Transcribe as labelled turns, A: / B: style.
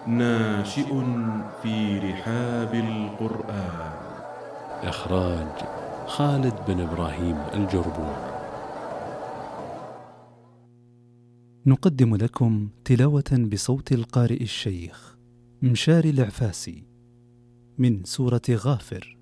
A: ناشئ في رحاب القرآن.
B: إخراج خالد بن إبراهيم الجربوع.
C: نقدم لكم تلاوة بصوت القارئ الشيخ مشاري العفاسي من سورة غافر.